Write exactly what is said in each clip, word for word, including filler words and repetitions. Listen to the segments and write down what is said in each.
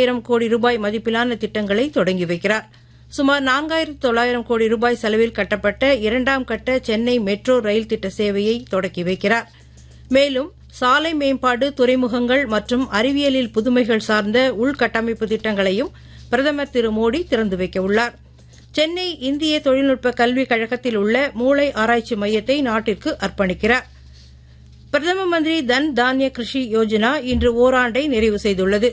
ஐந்தாயிரம் கோடி ரூபாய் மதிப்பிலான திட்டங்களை தொடங்கி வைக்கிறார். சுமார் நான்காயிரத்து தொள்ளாயிரம் கோடி ரூபாய் செலவில் கட்டப்பட்ட இரண்டாம் கட்ட சென்னை மெட்ரோ ரயில் திட்ட சேவையை தொடக்கி வைக்கிறார். மேலும் சாலை மேம்பாடு, துறைமுகங்கள் மற்றும் அறிவியலில் புதுமைகள் சார்ந்த உள்கட்டமைப்பு திட்டங்களையும் பிரதமர் திரு மோடி திறந்து வைக்கவுள்ளார். சென்னை இந்திய தொழில்நுட்ப கல்விக் கழகத்தில் உள்ள மூளை ஆராய்ச்சி மையத்தை நாட்டிற்கு அர்ப்பணிக்கிறார். பிரதம மந்திரி தன் தானிய கிருஷி யோஜனா இன்று ஓராண்டை நிறைவு செய்துள்ளது.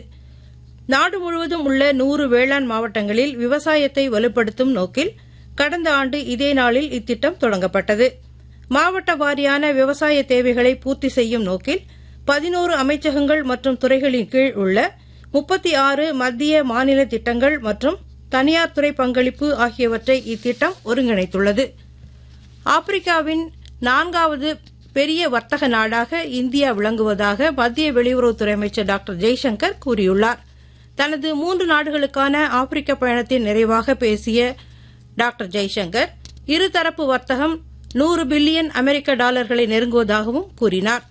நாடு முழுவதும் உள்ள நூறு வேளாண் மாவட்டங்களில் விவசாயத்தை வலுப்படுத்தும் நோக்கில் கடந்த ஆண்டு இதே நாளில் இத்திட்டம் தொடங்கப்பட்டது. மாவட்ட வாரியான விவசாய தேவைகளை பூர்த்தி செய்யும் நோக்கில் பதினோரு அமைச்சகங்கள் மற்றும் துறைகளின் கீழ் உள்ள முப்பத்தி ஆறு மத்திய மாநில திட்டங்கள் மற்றும் தனியார் துறை பங்களிப்பு ஆகியவற்றை இத்திட்டம் ஒருங்கிணைத்துள்ளது. ஆப்பிரிக்காவின் நான்காவது பெரிய வர்த்தக நாடாக இந்தியா விளங்குவதாக மத்திய வெளியுறவுத்துறை அமைச்சர் டாக்டர் ஜெய்சங்கர் கூறியுள்ளார். தனது மூன்று நாடுகளுக்கான ஆப்பிரிக்க பயணத்தின் நிறைவாக பேசிய டாக்டர் ஜெய்சங்கர் இருதரப்பு வர்த்தகம் நூறு பில்லியன் அமெரிக்க டாலர்களை நெருங்குவதாகவும் கூறினார்.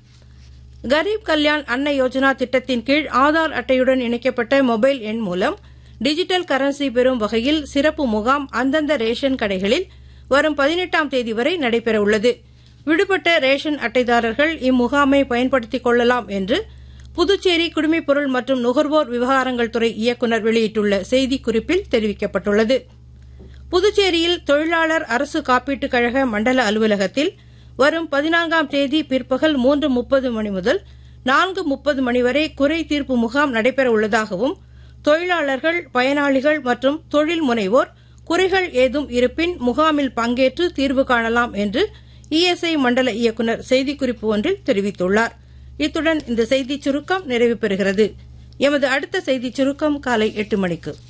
கரீப் கல்யாண் அன்ன யோஜனா திட்டத்தின் கீழ் ஆதார் அட்டையுடன் இணைக்கப்பட்ட மொபைல் எண் மூலம் டிஜிட்டல் கரன்சி பெறும் வகையில் சிறப்பு முகாம் அந்தந்த ரேஷன் கடைகளில் வரும் பதினெட்டாம் தேதி வரை நடைபெறவுள்ளது. விடுபட்ட ரேஷன் அட்டைதாரர்கள் இம்முகாமை பயன்படுத்திக் கொள்ளலாம் என்று புதுச்சேரி குடிமைப்பொருள் மற்றும் நுகர்வோர் விவகாரங்கள் துறை இயக்குநர் வெளியிட்டுள்ள செய்திக்குறிப்பில் தெரிவிக்கப்பட்டுள்ளது. புதுச்சேரியில் தொழிலாளர் அரசு காப்பீட்டுக் கழக மண்டல அலுவலகத்தில் வரும் பதினான்காம் தேதி பிற்பகல் மூன்று முப்பது மணி முதல் நான்கு முப்பது மணி வரை குறை தீர்ப்பு முகாம் நடைபெறவுள்ளதாகவும் தொழிலாளர்கள், பயனாளிகள் மற்றும் தொழில் முனைவோர் குறைகள் ஏதும் இருப்பின் முகாமில் பங்கேற்று தீர்வு காணலாம் என்று இஎஸ்ஐ மண்டல இயக்குநர் செய்திக்குறிப்பு ஒன்றில் தெரிவித்துள்ளார். இத்துடன் இந்த செய்திச் சுருக்கம் நிறைவு பெறுகிறது. எமது அடுத்த செய்திச் சுருக்கம் காலை எட்டு மணிக்கு.